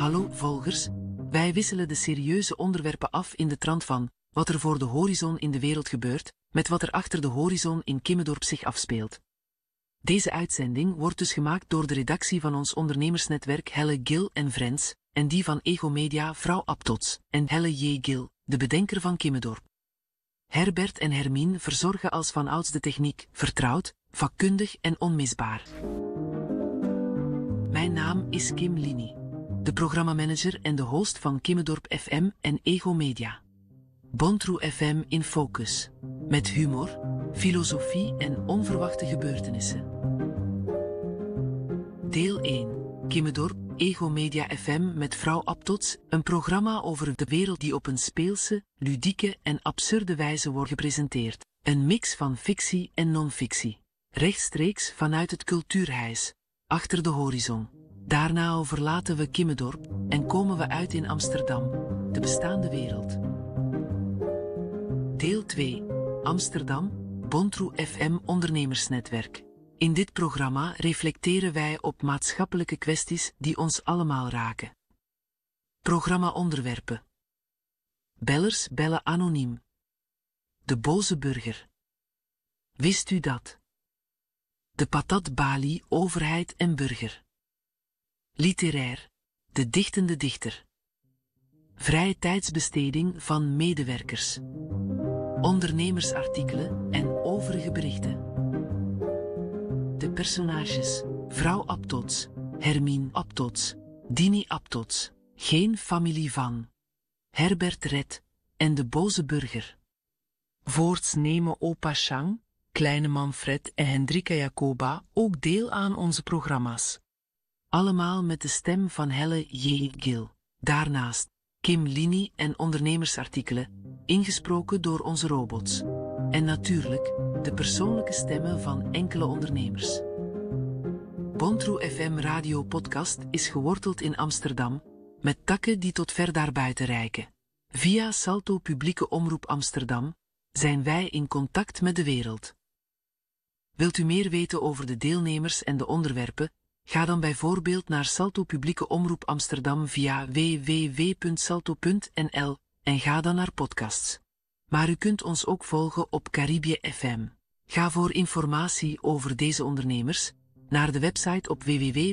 Hallo volgers, wij wisselen de serieuze onderwerpen af in de trant van wat er voor de horizon in de wereld gebeurt, met wat er achter de horizon in Kimmendorp zich afspeelt. Deze uitzending wordt dus gemaakt door de redactie van ons ondernemersnetwerk Helle Gil en Friends, en die van Ego Media vrouw Abtots en Helle J. Gil, de bedenker van Kimmendorp. Herbert en Hermine verzorgen als vanouds de techniek, vertrouwd, vakkundig en onmisbaar. Mijn naam is Kim Lini, de programmamanager en de host van Kimmendorp FM en Ego Media. Bontrou FM in focus, met humor, filosofie en onverwachte gebeurtenissen. Deel 1. Kimmendorp, Ego Media FM met vrouw Abtots, een programma over de wereld die op een speelse, ludieke en absurde wijze wordt gepresenteerd. Een mix van fictie en non-fictie. Rechtstreeks vanuit het cultuurhuis, achter de horizon. Daarna overlaten we Kimmendorp en komen we uit in Amsterdam, de bestaande wereld. Deel 2. Amsterdam, Bontrou FM ondernemersnetwerk. In dit programma reflecteren wij op maatschappelijke kwesties die ons allemaal raken. Programma-onderwerpen. Bellers bellen anoniem. De boze burger. Wist u dat? De patat Bali, overheid en burger. Literair, de dichtende dichter. Vrije tijdsbesteding van medewerkers. Ondernemersartikelen en overige berichten. De personages: vrouw Abtots, Hermine Abtots, Dini Abtots, geen familie van, Herbert Red en de boze burger. Voorts nemen opa Chang, kleine Manfred en Hendrika Jacoba ook deel aan onze programma's. Allemaal met de stem van Helle J. Gil. Daarnaast Kim Lini en ondernemersartikelen, ingesproken door onze robots. En natuurlijk de persoonlijke stemmen van enkele ondernemers. Bontrou FM Radio Podcast is geworteld in Amsterdam, met takken die tot ver daarbuiten reiken. Via Salto Publieke Omroep Amsterdam zijn wij in contact met de wereld. Wilt u meer weten over de deelnemers en de onderwerpen? Ga dan bijvoorbeeld naar Salto Publieke Omroep Amsterdam via www.salto.nl en ga dan naar podcasts. Maar u kunt ons ook volgen op Caribië FM. Ga voor informatie over deze ondernemers naar de website op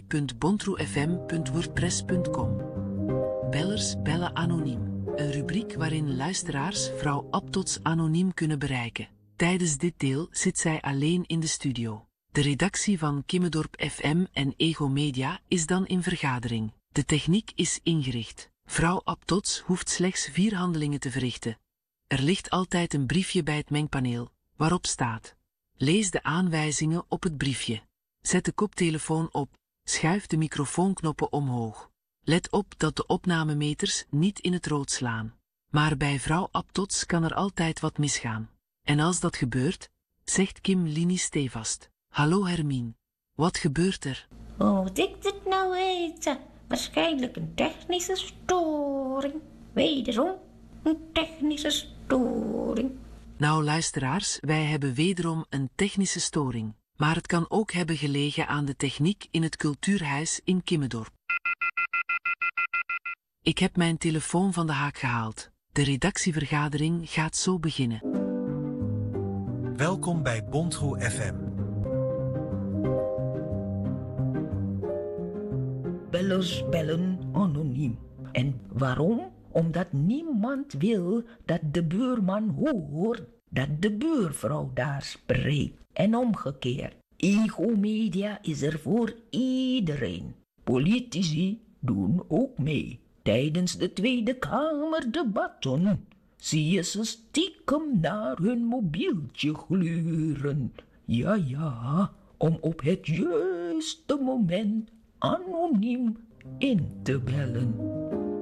www.bontroufm.wordpress.com. Bellers bellen anoniem. Een rubriek waarin luisteraars vrouw Abtots anoniem kunnen bereiken. Tijdens dit deel zit zij alleen in de studio. De redactie van Kimmendorp FM en Ego Media is dan in vergadering. De techniek is ingericht. Vrouw Abtots hoeft slechts 4 handelingen te verrichten. Er ligt altijd een briefje bij het mengpaneel, waarop staat: lees de aanwijzingen op het briefje. Zet de koptelefoon op, schuif de microfoonknoppen omhoog. Let op dat de opnamemeters niet in het rood slaan. Maar bij vrouw Abtots kan er altijd wat misgaan. En als dat gebeurt, zegt Kim Lini stevast: hallo Hermine, wat gebeurt er? Oh, moet ik dit nou weten? Waarschijnlijk een technische storing. Wederom een technische storing. Nou luisteraars, wij hebben wederom een technische storing. Maar het kan ook hebben gelegen aan de techniek in het cultuurhuis in Kimmendorp. Ik heb mijn telefoon van de haak gehaald. De redactievergadering gaat zo beginnen. Welkom bij Bontrou FM. Bellers bellen anoniem. En waarom? Omdat niemand wil dat de buurman hoort dat de buurvrouw daar spreekt. En omgekeerd. Ego Media is er voor iedereen. Politici doen ook mee. Tijdens de Tweede Kamerdebatten zie je ze stiekem naar hun mobieltje gluren. Ja, om op het juiste moment anoniem in te bellen.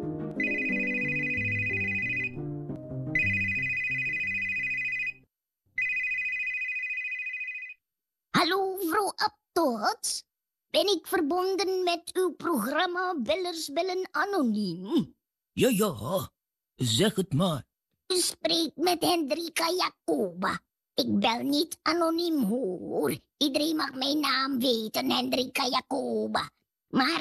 Hallo, mevrouw Abtots. Ben ik verbonden met uw programma Bellers bellen anoniem? Ja, zeg het maar. U spreekt met Hendrika Jacoba. Ik bel niet anoniem hoor. Iedereen mag mijn naam weten, Hendrika Jacoba. Maar